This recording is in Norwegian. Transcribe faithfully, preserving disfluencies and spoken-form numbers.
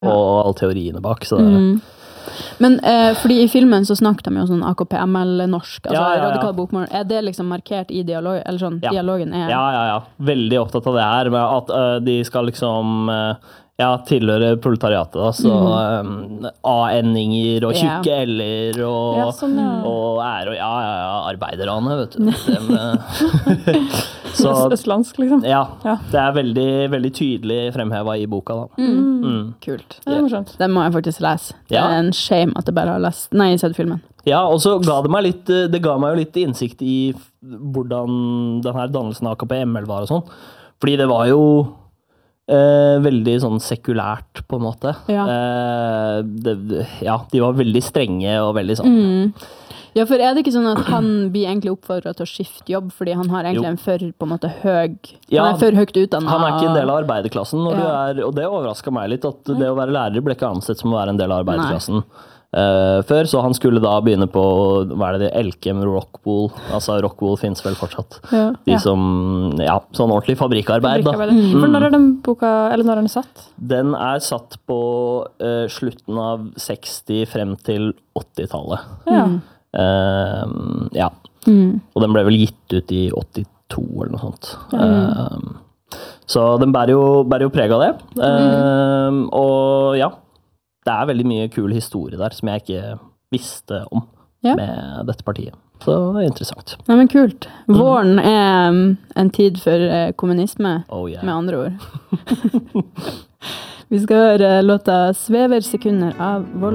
og alle teoriene bak, så det mm. Men eh, fordi i filmen så snakket de jo sånn A K P M L-norsk, altså ja, ja, ja. radikal bokmål. Er det liksom markert i dialog, eller sånn, ja. dialogen er... Ja, ja, ja. Veldig opptatt av det her, med at uh, de skal liksom uh, ja, tilhøre proletariatet, da, så um, A-endinger og tjukke yeah. L-er og, ja, sånn, ja. og er og ja, ja, ja, arbeiderne, vet du. Dem, uh, så, Østlandsk, liksom. Ja, ja, det er veldig, veldig tydelig fremhevet i boka, da. Mm. Mm. Kult. Det er morsomt. Den må jeg faktisk lese. Det ja. er en shame at jeg bare har lest, nei, sett filmen. Ja, og så ga det meg litt, det ga meg jo litt innsikt i hvordan den her dannelsen av A K P M L var og sånn. Fordi det var jo eh, veldig sånn sekulært, på en måte. Ja. Eh, det, ja, de var veldig strenge og veldig sånn. Mm. Ja, for er det ikke sånn at han blir egentlig oppfordret til å skifte jobb, fordi han har egentlig jo. en for, på en måte, høy, ja, han er for høyt utdannet. Han er ikke en del av arbeiderklassen, når ja. du er, og det overrasket meg litt, at det å være lærer ble ikke ansett som å være en del av arbeiderklassen. Uh, før, så han skulle da begynne på hva er det, Elkem Rockwool, altså Rockwool finnes vel fortsatt ja, de ja. som, ja, sånn ordentlig fabrikkarbeid da. Mm. For når er den boka, eller når er den satt? Den er satt på uh, slutten av seksti frem til åttitallet ja. Uh, ja, mm. og den ble vel gitt ut i åttito eller noe sånt mm. uh, så den bærer jo, bærer jo preg av det uh, mm. og ja, det er veldig mye kul historie der som jeg ikke visste om ja. med dette partiet. Så det er interessant. Ja, men kult. Våren er um, en tid for uh, kommunisme, oh, yeah. med andre ord. Vi skal høre låta Svever sekunder av Vold.